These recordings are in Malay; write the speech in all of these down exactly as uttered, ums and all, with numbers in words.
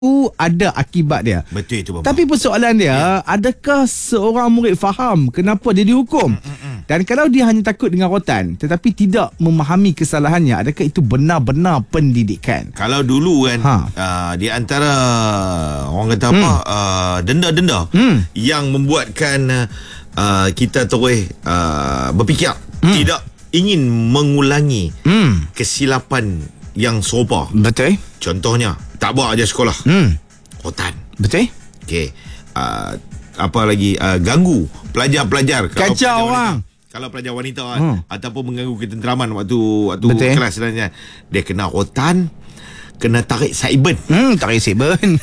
itu ada akibat dia. Betul itu, Bapa. Tapi persoalan dia, ya. adakah seorang murid faham kenapa dia dihukum? Mm-mm. Dan kalau dia hanya takut dengan rotan tetapi tidak memahami kesalahannya, adakah itu benar-benar pendidikan? Kalau dulu kan, ha. uh, di antara orang kata apa, hmm. uh, denda-denda hmm. yang membuatkan uh, kita terus uh, berfikir hmm. tidak ingin mengulangi hmm. kesilapan yang serupa. Betul. Contohnya, tak buat aja sekolah. Hmm. Rotan. Betul. Okey. Uh, apa lagi? Uh, ganggu pelajar-pelajar. Kacau orang. Wanita, kalau pelajar wanita hmm. kan, ataupun mengganggu ketenteraman waktu waktu Betul. kelas sebenarnya, dia kena rotan, kena tarik saiben. Hmm, tarik saiben.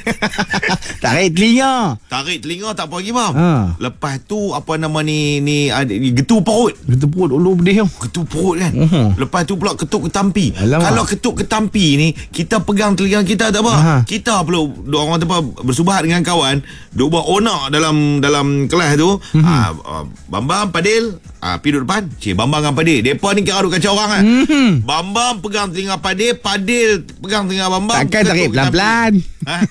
Tarik telinga. Tarik telinga tak apa lagi, Mam. Ha. Lepas tu apa nama ni ni, ni getu perut. Getu perut dulu pedih. Getu perut kan. Uh-huh. Lepas tu pula ketuk ketampi. Alamak. Kalau ketuk ketampi ni, kita pegang telinga kita tak apa. Aha. Kita perlu dua orang tu bersubahat dengan kawan, duk buat onak dalam dalam kelas tu. Uh-huh. Ah, Bambang, Padil, ah pergi duduk depan. Cik Bambang dengan Padil, depa ni kira duk kacau orang kan. Uh-huh. Bambang pegang telinga Padil, Padil pegang telinga Bambang. Takkan tarik pelan-pelan. Ha?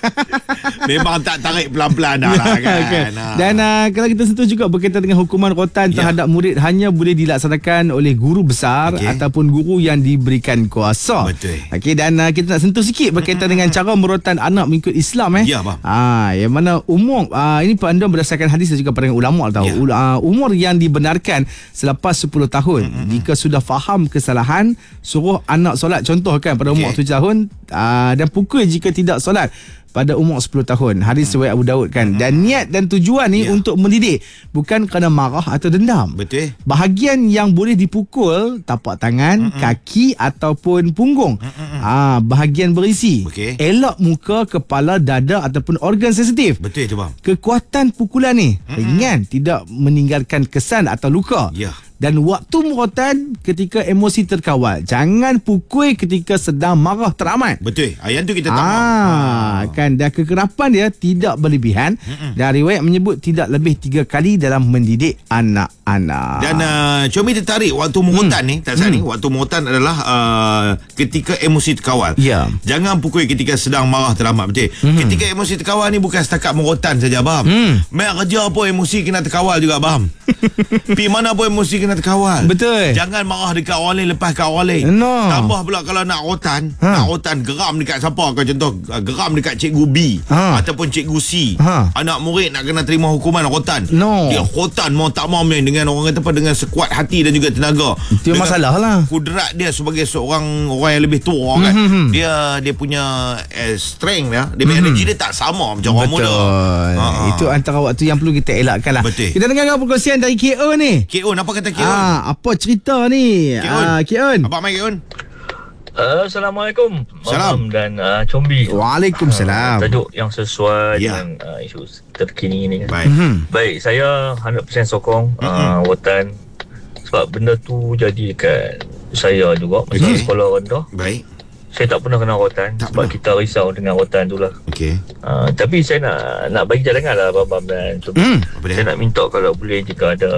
Memang tak tarik pelan-pelan dah lah kan. Okay. Ha. Dan uh, kalau kita sentuh juga berkaitan dengan hukuman rotan ya. terhadap murid hanya boleh dilaksanakan oleh guru besar okay. ataupun guru yang diberikan kuasa. Betul. Okey, dan uh, kita nak sentuh sikit berkaitan mm-hmm. dengan cara merotan anak mengikut Islam eh. Ya, bang. Ah, yang mana umur uh, ini panduan berdasarkan hadis dan juga pandangan ulama tahu. Ya. Uh, umur yang dibenarkan selepas sepuluh tahun. Mm-hmm. Jika sudah faham kesalahan, suruh anak solat, contoh kan pada umur okay. tujuh tahun uh, dan pukul jika tidak solat pada umur sepuluh tahun. Hadis riwayat Abu Daud kan. Dan niat dan tujuan ni ya. untuk mendidik, bukan kerana marah atau dendam. Betul. Bahagian yang boleh dipukul tapak tangan, Mm-mm. kaki ataupun punggung. Ah, bahagian berisi. Okay. Elak muka, kepala, dada ataupun organ sensitif. Betul tu, bang. Kekuatan pukulan ni Mm-mm. ringan, tidak meninggalkan kesan atau luka. Ya. Dan waktu merotan ketika emosi terkawal. Jangan pukul ketika sedang marah teramat. Betul. Yang tu kita tak ah, mahu. Kan. Dan kekerapan dia tidak berlebihan. Mm-mm. Dan riwayat menyebut tidak lebih tiga kali dalam mendidik anak-anak. Dan uh, Comi tertarik waktu merotan hmm. ni. Tak salah hmm. ni. Waktu merotan adalah uh, ketika emosi terkawal. Ya. Jangan pukul ketika sedang marah teramat. Betul. Hmm. Ketika emosi terkawal ni bukan setakat merotan saja, faham? Hmm. Mek kerja pun emosi kena terkawal juga, faham? Pi mana pun emosi kena terkawal. Betul. Jangan marah dekat orang lain lepas kat orang lain. No. Tambah pula kalau nak rotan, ha. nak rotan geram dekat siapa? Kau contoh geram dekat cikgu B ha. ataupun cikgu C. Ha. Anak murid nak kena terima hukuman rotan. No. Dia rotan mau tak mau main dengan orang kata apa, dengan sekuat hati dan juga tenaga. Itu masalah lah. Kudrat dia sebagai seorang orang yang lebih tua kan. Mm-hmm. Dia dia punya eh, strength dia, dia punya mm-hmm. energy dia tak sama macam orang muda. Betul. Itu antara waktu yang perlu kita elakkan lah. Betul. Kita dengar perkongsian dari K O ni. K O, apa kata K O? Ah, apa cerita ni? Ah, K O. Abang mai K O. Uh, Assalamualaikum. Salam. Dan uh, Combi. Waalaikumsalam. Uh, tajuk yang sesuai ya. dengan uh, isu terkini ni kan. Baik. Mm-hmm. Baik, saya one hundred percent sokong uh, rotan sebab benda tu jadi dekat saya juga masa okay. sekolah rendah. Baik. Saya tak pernah kena rotan tak sebab pernah. Kita risau dengan rotan tu lah. Okey. Uh, tapi saya nak nak bagi jalankan lah Abang dan Combi. Mm. Saya nak minta kalau boleh jika ada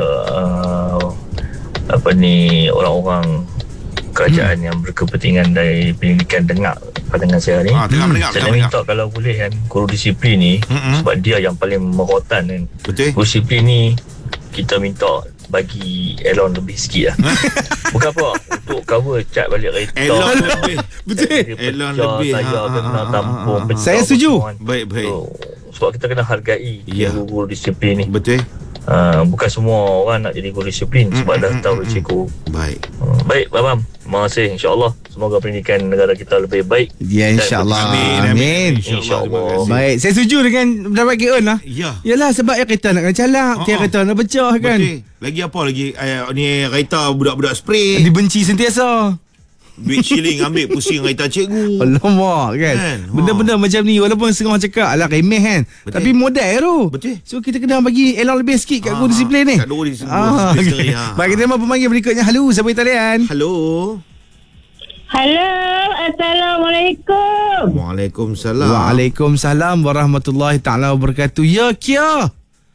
uh, apa ni orang-orang kerajaan hmm. yang berkepentingan dari pendidikan dengar pandangan saya ni. Ha, tengah mendengar, saya nak minta kalau boleh kan guru disiplin ni Mm-mm. sebab dia yang paling merotan kan. Betul. Guru disiplin ni kita minta bagi elon lebih sikit lah. Bukan apa untuk cover cat balik kereta. Elon lebih. Betul. Elon lebih. Saya ha, kena ha, tampung. Ha, ha. Saya setuju. Baik, baik. So, sebab kita kena hargai ya. guru disiplin ni. Betul. Uh, bukan semua orang nak jadi guru disiplin mm, sebab mm, dah tahu mm, risiko. Baik. Uh, baik, Babam. Terima kasih. InsyaAllah semoga pendidikan negara kita lebih baik. Ya, insyaAllah. Amin. Amin. InsyaAllah. Baik, saya setuju dengan pendapat K O lah. Ya. Yalah, sebab ya kereta nak kena calak, uh-huh. kereta nak pecah kan. Betul. Lagi apa lagi? Eh, ni kereta budak-budak spray. Dibenci sentiasa. Duit shilling ambil pusing kereta cikgu. Alamak kan, kan? Benda-benda ha. macam ni walaupun setengah cakap alah remeh kan. Betul. Tapi modal tu. Betul. So kita kena bagi elok lebih sikit kat ha. guru disiplin ni. Kat guru disiplin. Ah, okay. ha. Baik, kita mahu pemanggil berikutnya. Halo, siapa di talian? Halo. Halo, Assalamualaikum. Waalaikumsalam. Waalaikumsalam warahmatullahi taala wabarakatuh. Ya, Kia.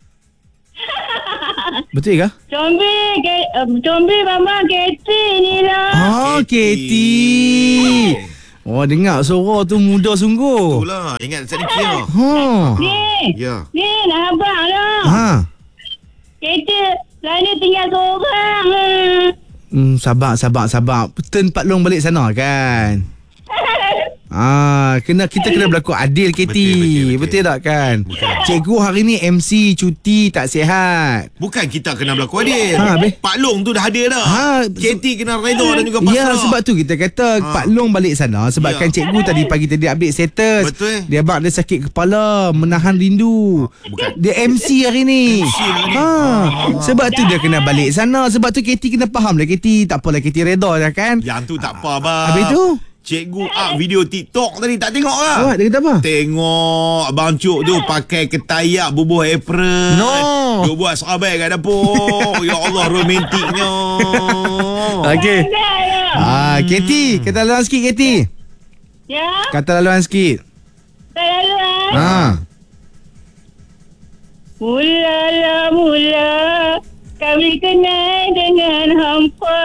Betul ke? Combi, ke, um, Combi Mama Katie ni lah. Oh, Katie. Oh, dengar suara tu muda sungguh. Itulah. Ingat saya ni Kia. Ha. Ni. Ya. Ni nak abang lah. Ha. Kereta lain ni tinggal seorang. Hmm, sabar, sabar, sabar. Turn Pak Long balik sana kan. Ah, kena kita kena berlaku adil K T. Betul, betul, betul. Betul tak kan? Betul. Cikgu hari ni M C cuti tak sihat. Bukan kita kena berlaku adil. Ha, habis? Pak Long tu dah hadir dah. Ha, K T kena redha dan juga pasrah. Ya, sebab tu kita kata Ha. Pak Long balik sana sebabkan Ya. cikgu tadi pagi tadi update status. Betul. Dia abang dia sakit kepala, menahan rindu. Bukan. Dia M C hari ni. M C hari ni. Ha. Sebab tu dia kena balik sana. Sebab tu K T kena faham lah K T. Tak apalah K T redha dah kan. Yang tu tak apa abang. Habis tu? Cikgu up video TikTok tadi tak tengok lah. Awak dia kata apa? Tengok Abang Cuk tu pakai ketayak bubuh apron. No. Dia buat serabai kat dapur. Ya Allah, romantiknya. Okey. Ah, K T, kata laluan sikit K T. Ya. Kata laluan sikit. Tak lalu eh. Ha. Mula-la mula kami kenal dengan hampa.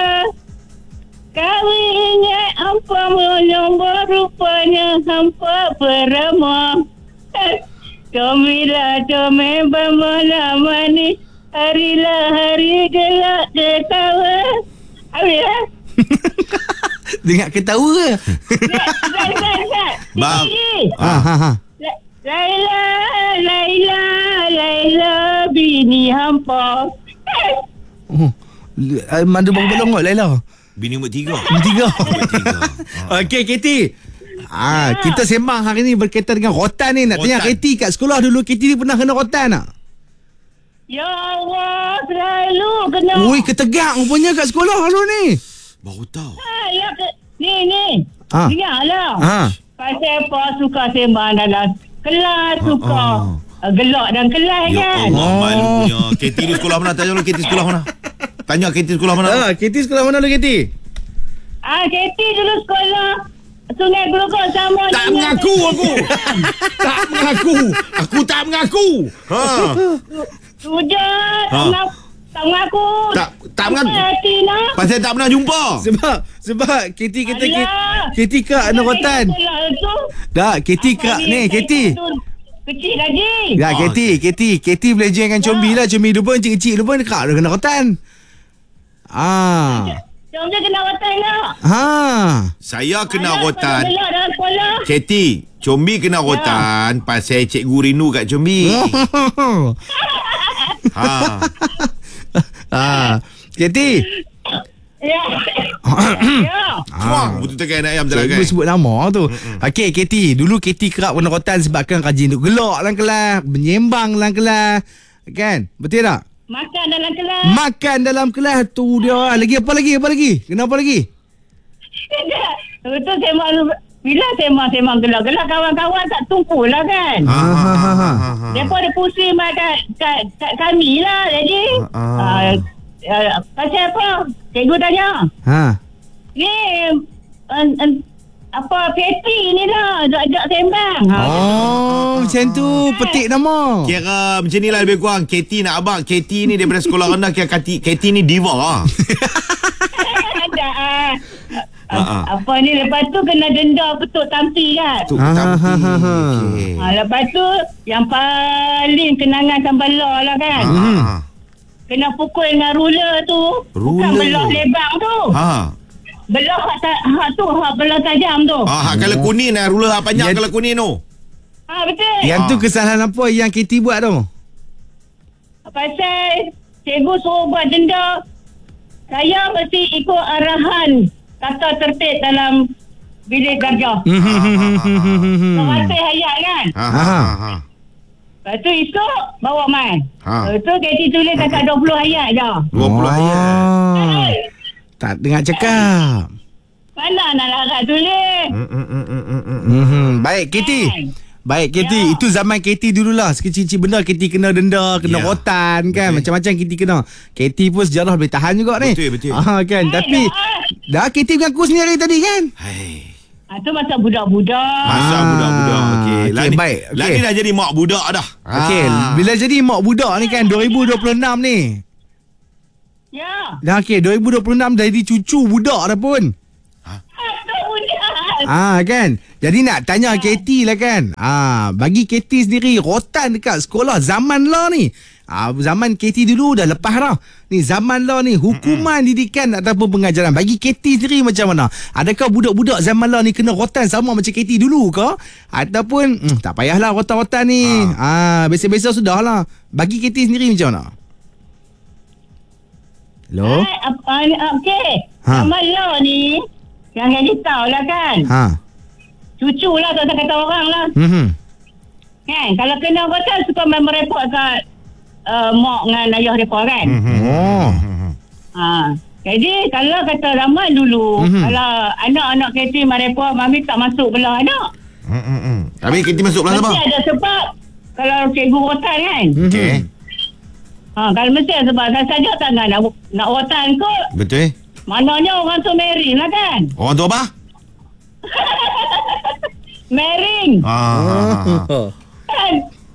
Kami ingat hampa menyombor, rupanya hampa beramah. Comilah comel bermalam manis, harilah hari gelap ketawa. Habis lah. Dengar ketawa ke? Zat, zat, zat. Bang. Ha ha ha. La- Laila, Laila, Laila, bini hampa. Oh. Uh, Mandu bang-belong kot Laila. Bini nombor tiga. Tiga. tiga. Okey K T. Ah, kita sembang hari ni berkaitan dengan rotan ni. Nak tanya Rotan. K T kat sekolah dulu K T ni pernah kena rotan tak? Ya Allah, selalu kena. Ui, ketegak rupanya kat sekolah dulu ni. Baru tahu. Ha, ya, ke, ni, ni. Ha. Dengarlah. Ha. Pasal apa suka sembang dalam kelas, suka uh, gelak dalam kelas Ya kan. Allah, Oh. malunya. K T ni sekolah mana? Tanya dulu K T sekolah mana? Tanya K T sekolah mana? Ah, K T sekolah mana dulu K T? Ah, K T dulu sekolah Sungai Gelugok sama Tak dengan- mengaku aku. Tak mengaku. Aku tak mengaku. Ha. Sudah, Ha. tak mengaku. Tak mengaku. Tak tak mengaku. Apa hati nak? Pasal tak pernah jumpa. Sebab sebab K T kata K, Alah. K T kat kena rotan. Sekolah tu, Dah, K T apa kat ni K T. tu kecil lagi. Ya, K T, K T, K T boleh join dengan Combi lah. Combi dia pun kecil-kecil dia pun dekat dia kena rotan. Ah. Jom je kena rotan nak. Ha. Saya kena Alah, rotan. gelak dalam sekolah. K T, Combi kena rotan pasal cikgu rindu kat Combi. Ha. Ah. K T. Ya. Ya. Wah, betul tekan anak ayam tak Cikgu kan? sebut nama tu. Okey, K T. Dulu K T kerap kena rotan sebabkan rajin duk gelak dalam kelas, menyembang dalam kelas. Kan? Betul tak? Makan dalam kelas. Makan dalam kelas tu dia. Lagi apa lagi? Apa lagi? Kenapa lagi? Betul sembang bila sembang-sembang gelak-gelak kawan-kawan tak tumpu lah kan. Ha ha ha ha. ha. Mereka ada pusing kat, kat, kat, kat kami lah. Jadi Ah. uh, uh, pasal apa? Cikgu tanya. Ha. Ni uh, uh, apa Patty ni lah ajak sembang. Ha. Oh, macam tu. Petik nama. Kira macam ni lah lebih kurang. K T nak abang. K T ni daripada sekolah rendah. Kira K T, K T ni diva lah. Ada ah. Ha, ha. Apa ni lepas tu kena denda betul tampi kan. Tu Ha, tampi. ha, ha, ha. Okey. Ha, lepas tu yang paling kenangan Sambala lah kan. Ha. Kena pukul dengan ruler tu. Bukan Ruler. belah lebang tu. Ha. Belah hak, ta- hak tu, hak belah tajam tu. Ah, hak kalau kuning lah. Ruler hak panjang Ya- kalau kuning tu. Ha, betul. Yang tu kesalahan apa yang K T buat tu? Pasal cikgu suruh buat denda. Saya mesti ikut arahan tata tertib dalam bilik darjah. Hmm. Seratus ayat kan. Ha ha ha. ha. Lepas tu esok bawa mai. Ha. Lepas tu K T tulis dekat dua puluh ayat je. dua puluh ayat. Ah. Tak dengar cakap. Mana nak larat tulis? Mm, mm, mm, mm, mm, mm. Hmm. Baik K T. Baik K T. Ya. Itu zaman K T dululah. Sekecil-kecil benda K T kena denda, kena Ya. rotan kan. Betul. Macam-macam K T kena. K T pun sejarah boleh tahan juga ni. Betul, betul. Ah, kan. Tapi dah K T mengaku sendiri tadi kan. Hai. Ha, tu masa budak-budak. Masa Ah, budak-budak. Okey. okey, Lah ni, baik, Lah okey. ni dah jadi mak budak dah. Okey, Ah. bila jadi mak budak ni kan dua ribu dua puluh enam ni. Ya. Dah okey, dua ribu dua puluh enam dah jadi cucu budak dah pun. Ha, tu budak. Ah kan. Jadi nak tanya Katie lah kan. Ah bagi Katie sendiri rotan dekat sekolah zaman lah ni. Ah zaman Katie dulu dah lepas dah. Ni zaman lah ni hukuman mm-hmm. didikan ataupun pengajaran bagi Katie sendiri macam mana? Adakah budak-budak zaman lah ni kena rotan sama macam Katie dulu ke? Ataupun mm, tak payahlah rotan-rotan ni. Ah, ah biasa-biasa sudahlah. Bagi Katie sendiri macam mana? Hello? Hai, apa ni? Okey. Ha. Zaman lah ni yang jadi tahu lah kan. Ha. Cucu lah tak usah kata orang lah. Mhm. Kan? Kalau kena rotan suka main merepot kat uh, mak dengan ayah mereka kan. Mm-hmm. Oh. Ha. Jadi kalau kata zaman dulu, Mhm. kalau anak-anak Katie merepot, mami tak masuk belah anak. Mm-mm. Habis Katie masuk belah Mesti siapa? ada sebab kalau cikgu rotan kan. Okey. Ha, kalau mesti ada sebab saya saja tak nak nak, nak rotan kot. Betul eh? Maknanya orang tu marrying lah kan. Orang tu apa? Marrying. Ah. Oh. Kan?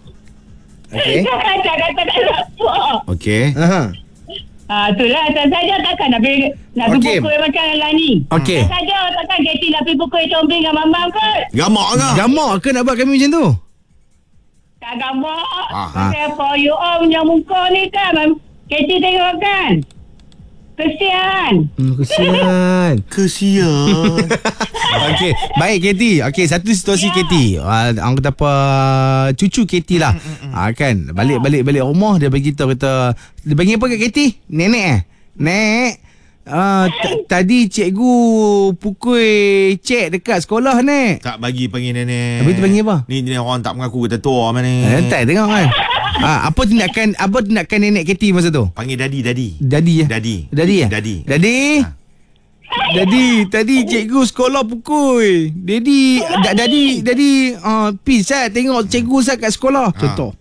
Okey. Kata kata apa? Okey. Aha. Ha, itulah saya saja takkan nak pergi nak Okey. pergi pukul macam lah ni. Okey. Saya saja takkan Katie nak pergi pukul combi dengan mamam kot. Gamak ke? Gamak ke nak buat kami macam tu? Tak gambar. Ah. Pasal apa you all punya muka ni kan. Katie tengok kan. Kesian. Hmm, kesian. Kesian. Okey, baik Katie. Okey, satu situasi Ya. Katie. Uh, orang kata apa, cucu Katie lah. Ah kan, balik-balik balik rumah dia bagi tahu kata, dia bagi apa kat Katie? Nenek eh? Nek, uh, t- tadi cikgu pukul cek dekat sekolah nek. Tak bagi panggil nenek. Habis tu panggil apa? Ni jenis orang tak mengaku kata tua mana ni. Eh, tak tengok kan. Ah, apa tindakan apa tindakan nenek Katie masa tu? Panggil dadi dadi. Dadi ya? Dadi. Dadi ya? Dadi. Dadi. Dadi, tadi cikgu sekolah pukul. Daddy, da, dadi, dadi uh, peace eh tengok cikgu saya kat sekolah. Contoh.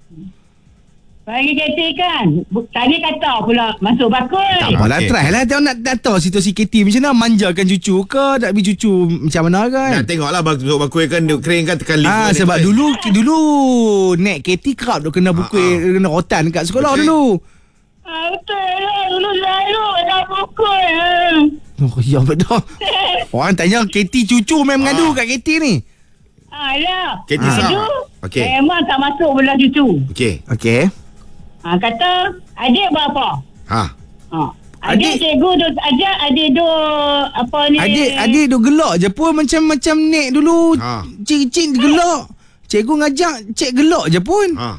Bagi Katie kan. Tadi kata pula masuk bakul. Tak apalah, Okey. try lah. Tengok nak, nak tahu situasi Katie macam mana. Manjakan cucu ke? Tak bagi cucu macam mana kan? Nak tengoklah bakul bakul kan dia kering kan tekan lift. Ah, kan, sebab dia- dulu dulu Nek Katie kerap duk kena pukul, kena rotan kat sekolah Betul. dulu. Ah, betul lah. Dulu selalu nak pukul. Oh, ya betul. Orang tanya Katie cucu main mengadu kat Katie ni. Alah. Katie sah. Aduh. Okey. Memang tak masuk belah cucu. Okey. Okey. Ha, kata adik berapa? Ha. Ha. Adik- Adik, cikgu duk ajak adik duk apa ni? Adik adik duk gelak je pun macam macam Nek dulu. Ha. Cik-cik gelak. Cikgu ngajak cik gelak je pun. Ha.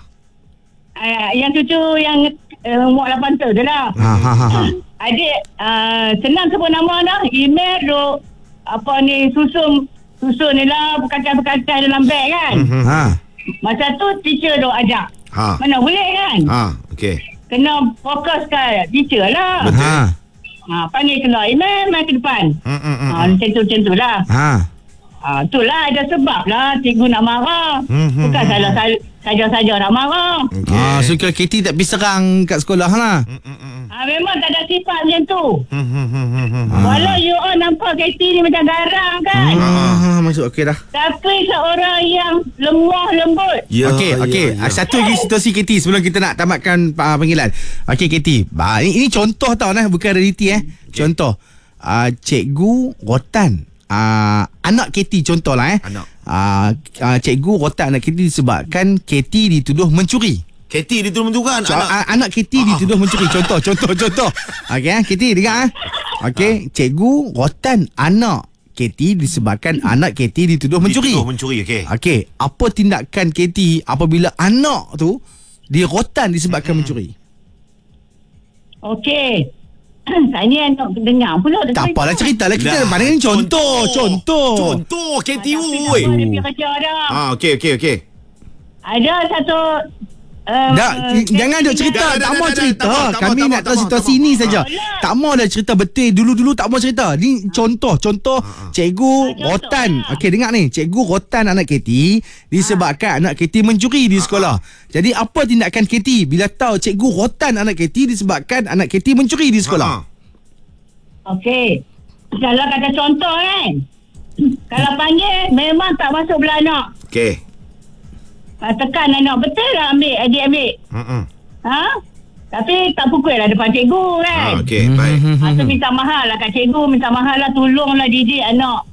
Uh, yang cucu yang uh, umur lapan tu tu lah. Ha ha ha. ha. Adik uh, senang sebut nama dah. Email duk apa ni susun susun ni lah berkaca-berkaca dalam beg kan. Mhm. Ha. Masa tu teacher duk ajak. Ha. Mana boleh kan? Ha. Okey. Kena fokus ke teacher lah. Betul. Ha. Ha, panggil keluar email main ke depan. Hmm hmm hmm. Ha, macam tu macam tu lah. Ha. Ha, itulah ada sebab lah cikgu nak marah. Hmm, hmm, Bukan hmm, salah sa- saja-saja nak marah. Okey. Ah, so kira Katie tak pergi serang kat sekolah lah. Hmm hmm hmm. Ha, memang tak ada sifat macam tu. Hmm hmm hmm hmm, hmm. Walau you all nampak Katie ni macam garang kan. Ah, masuk okey dah. Tapi seorang yang lemah lembut. Ya, Okey, ya, okey. ya. Ah, satu lagi situasi Katie sebelum kita nak tamatkan uh, panggilan. Okey Katie, bah, ini, ini contoh tau nah, bukan realiti eh. Contoh. Uh, cikgu rotan uh, anak Katie contohlah eh. Anak. Uh, uh, cikgu rotan anak Katie disebabkan Katie dituduh mencuri. Katie dia tu menunjukkan So, anak. anak, anak Katie dituduh mencuri. Contoh, contoh, contoh. Okey, eh, Katie dengar eh. Okey, cikgu rotan anak Katie disebabkan anak Katie dituduh mencuri. Dituduh mencuri, okey. Okey, apa tindakan Katie apabila anak tu dirotan disebabkan mencuri? Okey. Saya nak dengar pula. Tak apalah, ceritalah kita. Mana ni contoh, contoh. Contoh Katie Tapi oi. nama dia pergi kerja dah. Ah, okey okey okey. Ada satu uh, Dak, jangan duk cerita. Dah, dah, Tak dah, mau dah, cerita. tak mau, tak Kami mau, nak tak tahu mau, situasi tak ni mau. saja. Alah. Tak mau dah cerita betul. Dulu-dulu tak mau cerita. Ni contoh, contoh cikgu contoh rotan. lah. Okey, dengar ni. Cikgu rotan anak Katie disebabkan anak Katie mencuri di sekolah. Jadi apa tindakan Katie bila tahu cikgu rotan anak Katie disebabkan anak Katie mencuri di sekolah? Ha. okey. Kalau kata contoh kan. Kalau panggil memang tak masuk belah anak. Okey. Ha, tekan anak betul lah ambil adik ambil. Hmm hmm. Ha? Tapi tak pukul lah depan cikgu kan. Ha okey baik. Ha, so minta mahal lah kat cikgu. Minta mahal lah tolonglah didik anak.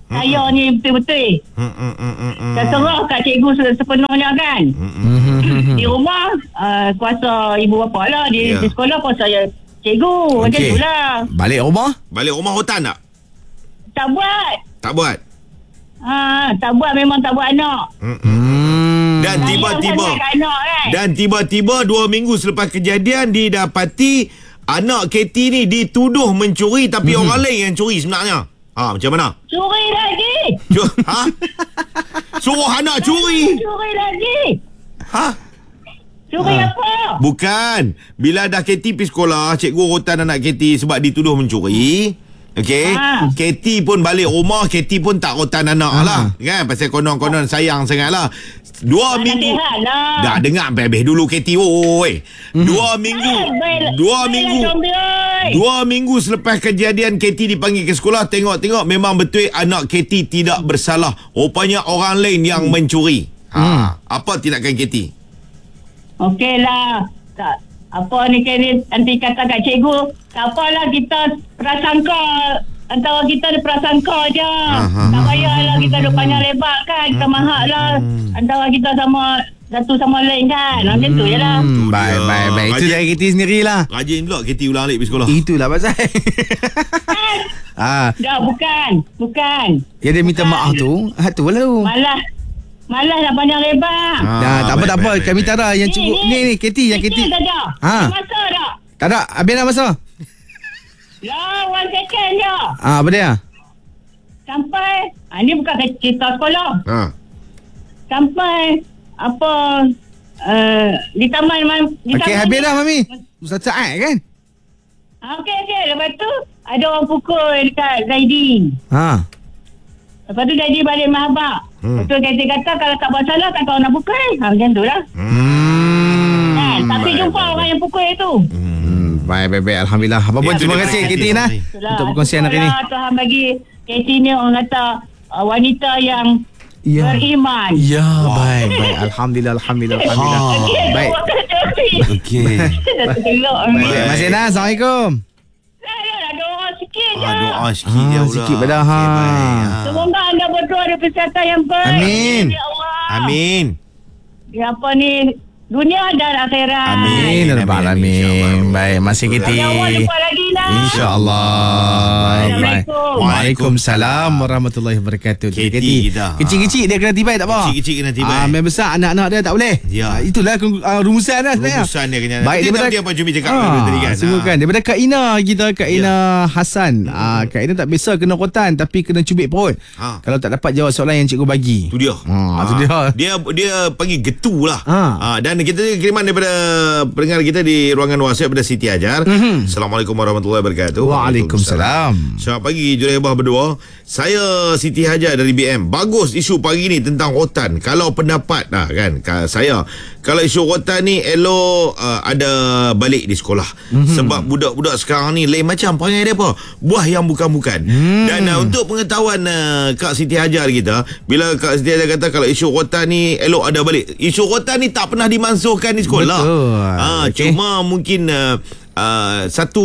saya ni betul-betul. Hmm, hmm, hmm, hmm, hmm. Saya serah kat cikgu se- sepenuhnya kan. Hmm. Di rumah uh, kuasa ibu bapa lah. Di, Ya. di sekolah kuasa saya cikgu. Macam Okey. tu lah. Balik rumah? Balik rumah hutan tak? Tak buat. Tak buat. Ha, tak buat, memang tak buat anak. Hmm. Hmm. Dan Sayang tiba-tiba sangat kat anak kan. Dan tiba-tiba dua minggu selepas kejadian didapati anak K T ni dituduh mencuri tapi mm-hmm. orang lain yang curi sebenarnya. Ha, macam mana? Curi lagi. Cu- ha? Suruh anak curi. Curi lagi. Ha? Curi Ha. apa? Bukan. Bila dah K T pergi sekolah, cikgu rotan anak K T sebab dituduh mencuri. Okey. Ha. K T pun balik rumah, K T pun tak rotan anak Ha. lah. Kan? Pasal konon-konon sayang sangat lah. Dua Mana minggu. sihat lah. Dah dengar habis dulu K T. Oi. Dua minggu. Eh, baiklah- Dua baiklah, minggu. zombie, oi. Dua minggu selepas kejadian K T dipanggil ke sekolah, tengok-tengok memang betul anak K T tidak bersalah. Rupanya orang lain yang mencuri. Ha, apa tindakan K T? Okey lah. Tak, apa ni kan ni nanti kata kat cikgu, tak apalah kita prasangka, antara kita ni prasangka je. Aha. Tak payahlah kita duk panjang lebar kan. Kita mahak lah antara kita sama satu sama lain kan. Macam tu je lah. Hmm, baik, dia. baik, baik. Itu Rajin. dari kita sendirilah. Rajin pula K T ulang alik pergi sekolah. Itulah pasal. Ah, Dah bukan. Bukan. yang dia minta maaf tu, ah tu lah tu. Malah. Malah nak panjang lebar. Ah, Dah, tak apa, baik, tak apa. baik, Kami baik, tak ada yang cukup. Ni, ni, K T, yang K T. Sikit saja. Ha. Masa tak? Tak ada, habis dah masa. Lah, one second je. Ah, apa dia? Sampai, ha, ni bukan cerita sekolah. Ha. Sampai, apa, uh, di taman, man- di Okey, taman habis ni- dah, Mami. Satu saat kan? Ha, okey, okey. Lepas tu, ada orang pukul dekat Zaidi. Ha. Lepas tu Zaidi balik mahabak. Hmm. Betul kata kata kalau tak buat salah, tak tahu nak pukul. Ha, macam tu lah. Hmm. Kan? Tapi baik, jumpa baik, orang yang pukul itu. Hmm, baik, baik, baik. Alhamdulillah. Apa pun, Ya, terima terima kasih kasih, K T nah Itulah. untuk perkongsian hari ni. Syukurlah Tuhan bagi K T ni orang kata uh, wanita yang Ya. beriman. Ya, baik, baik. Alhamdulillah, Alhamdulillah, Alhamdulillah. Okey, Baik. awak kata curi. Okey. Dah tergelak. Baik, Mas Zena, Assalamualaikum. Lah, lah, ada orang sikit je. Ah, doa sikit Ah, je pula. sikit pada, Okey, ha. baik, ha. Semoga anda berdua ada kesihatan yang baik. Amin. Ya Allah. Amin. Ya apa ni, dunia dan akhirat. Amin, Amin, Rabbal amin, Alamin. insyaAllah. Baik, masih K T. Ya Allah, jumpa lagi lah. InsyaAllah. Baik. Assalamualaikum. Waalaikumsalam warahmatullahi wabarakatuh. K T kita. Kecil-kecil dia kena tibai tak apa? Kecil-kecil kena tibai. Ah, main besar anak-anak dia tak boleh. Ya. Ah, itulah uh, rumusan dah sebenarnya. Rumusan dia kena. Baik, Kita daripada tahu dia apa Jumi cakap Ah, dulu tadi kan. Semua Ah. kan. Daripada Kak Ina kita, Kak Ya. Ina Hasan. Ah, Kak Ina tak biasa kena rotan tapi kena cubit perut. Ha. Kalau tak dapat jawab soalan yang cikgu bagi. Tu dia. Ah, tu dia. Dia dia panggil getu lah. Ah. Ah, dan kita kiriman daripada pendengar kita di ruangan WhatsApp daripada Siti Hajar. Mhm. Assalamualaikum warahmatullahi wabarakatuh. Waalaikumsalam. Selamat pagi Jurehbah berdua. Saya Siti Hajar dari B M. Bagus isu pagi ni tentang rotan. Kalau pendapat lah kan ka- saya, kalau isu rotan ni elok uh, ada balik di sekolah. Mm-hmm. Sebab budak-budak sekarang ni lain macam perangai dia apa? Buah yang bukan-bukan. Mm. Dan uh, untuk pengetahuan uh, Kak Siti Hajar kita, bila Kak Siti Hajar kata kalau isu rotan ni elok ada balik. Isu rotan ni tak pernah dimansuhkan di sekolah. Betul. Ah, Okey. cuma mungkin uh, Uh, satu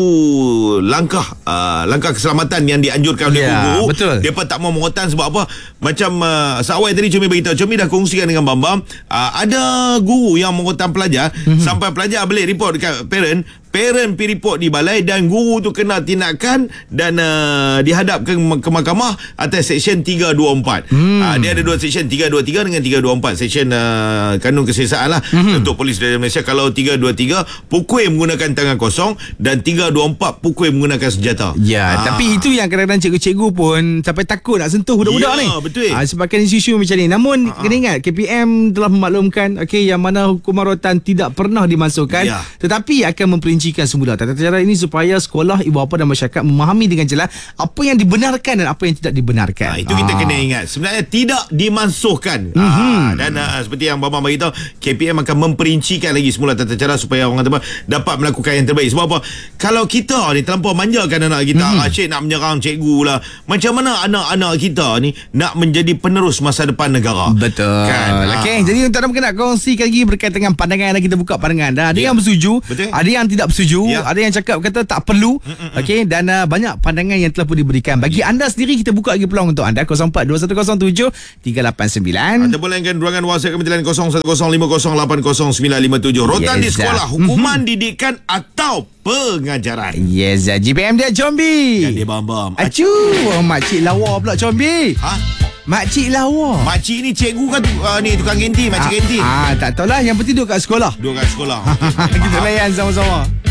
langkah uh, langkah keselamatan yang dianjurkan oleh Ya, guru. betul. Depa tak mau merotan sebab apa? Macam uh, seawal tadi Cumi beritahu, Cumi dah kongsikan dengan Bambam, uh, ada guru yang merotan pelajar mm-hmm. sampai pelajar balik report dekat parent, parent pergi report di balai dan guru tu kena tindakan dan uh, dihadap ke, ke mahkamah atas seksyen tiga dua empat. Mm. Uh, dia ada dua seksyen, tiga dua tiga dengan tiga dua empat, seksyen uh, kanun keselesaan lah mm-hmm. untuk polis dari Malaysia. Kalau tiga dua tiga pukul menggunakan tangan kosong dan tiga dua empat pukul menggunakan senjata. Ya, Ah. tapi itu yang kadang-kadang cikgu-cikgu pun sampai takut nak sentuh budak-budak Ya, ni. betul. Ah, sebabkan isu-isu macam ni. Namun Ah. kena ingat K P M telah memaklumkan okey yang mana hukuman rotan tidak pernah dimasukkan, Ya. tetapi akan memperincikan semula tata cara ini supaya sekolah, ibu bapa dan masyarakat memahami dengan jelas apa yang dibenarkan dan apa yang tidak dibenarkan. Ha, itu kita Ah. kena ingat. Sebenarnya tidak dimansuhkan. Mhm. Ha, dan uh, seperti yang Bambang beritahu, K P M akan memperincikan lagi semula tata cara supaya orang kata apa, dapat melakukan yang terbaik. Sebab apa? Kalau kita ni terlampau manjakan anak kita, Mhm. asyik nak menyerang cikgu lah. Macam mana anak-anak kita ni nak menjadi penerus masa depan negara? Betul Kan? Okey, Ha. jadi untuk anda mungkin nak kongsikan lagi berkaitan dengan pandangan anda, kita buka pandangan anda. Ada Ya. yang bersetuju, Betul. ada yang tidak setuju, Ya. ada yang cakap kata tak perlu. Okey, dan uh, banyak pandangan yang telah pun diberikan. Bagi anda sendiri, kita buka lagi peluang untuk anda kosong empat dua satu kosong tujuh tiga lapan sembilan. Anda boleh layankan ruangan WhatsApp kami talian kosong satu kosong lima kosong lapan kosong sembilan lima tujuh. Rotan Yes, di sekolah, Zah. hukuman didikan atau pengajaran. Yes, Zah. G P M dia Combi. Dan dia bam-bam. Acu, oh, makcik lawa pula Combi. Ha? Makcik lawa. Makcik ni cikgu kan uh, ni tukang kantin, makcik kantin. Ah, ah, tak tahulah, yang penting duduk kat sekolah. Dua kat sekolah. Kita layan sama-sama.